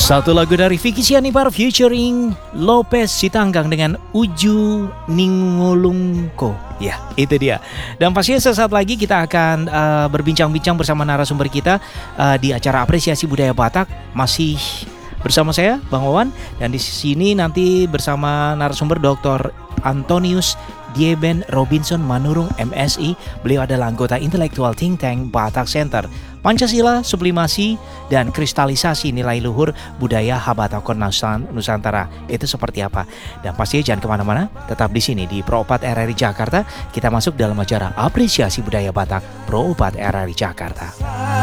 Satu lagu dari Vicky Sianipar featuring Lopez Sitanggang dengan Uju Ningolungko. Ya, itu dia. Dan pastinya sesaat lagi kita akan berbincang-bincang bersama narasumber kita di acara Apresiasi Budaya Batak. Masih bersama saya, Bang Wawan. Dan di sini nanti bersama narasumber Dr. Antonius Dieben Robinson Manurung MSI. Beliau adalah anggota intelektual think tank Batak Center. Pancasila, sublimasi, dan kristalisasi nilai luhur budaya Habatakon Nusantara. Itu seperti apa? Dan pastinya jangan kemana-mana, tetap di sini di Pro 4 RRI Jakarta. Kita masuk dalam acara Apresiasi Budaya Batak Pro 4 RRI Jakarta.